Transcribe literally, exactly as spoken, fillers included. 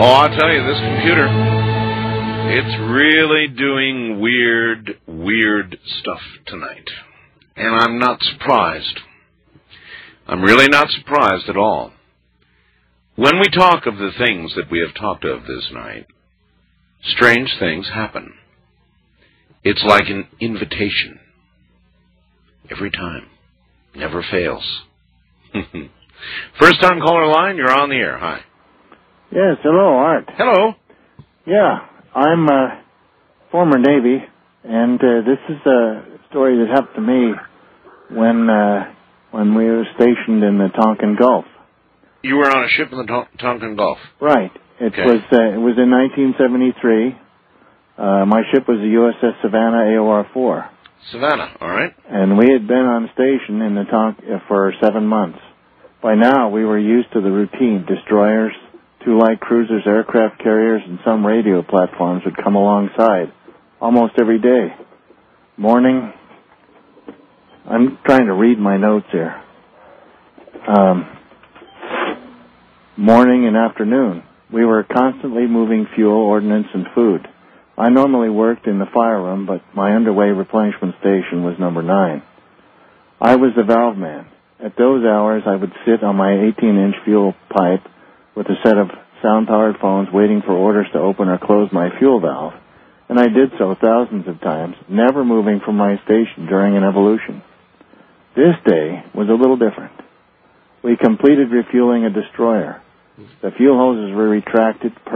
Oh, I'll tell you, this computer, it's really doing weird, weird stuff tonight. And I'm not surprised. I'm really not surprised at all. When we talk of the things that we have talked of this night, strange things happen. It's like an invitation. Every time. Never fails. First time caller line, you're on the air. Hi. Yes, hello, Art. Hello. Yeah, I'm uh, former Navy, and uh, this is a story that happened to me when uh, when we were stationed in the Tonkin Gulf. You were on a ship in the Ton- Tonkin Gulf. Right. It okay. was uh, it was in nineteen seventy-three. Uh, my ship was the U S S Savannah A O R four. Savannah, all right. And we had been on station in the Tonkin uh, for seven months. By now, we were used to the routine. Destroyers, two light cruisers, aircraft carriers, and some radio platforms would come alongside almost every day. Morning. I'm trying to read my notes here. Um, morning and afternoon. We were constantly moving fuel, ordnance, and food. I normally worked in the fire room, but my underway replenishment station was number nine. I was the valve man. At those hours, I would sit on my eighteen-inch fuel pipe with a set of sound-powered phones waiting for orders to open or close my fuel valve, and I did so thousands of times, never moving from my station during an evolution. This day was a little different. We completed refueling a destroyer. The fuel hoses were retracted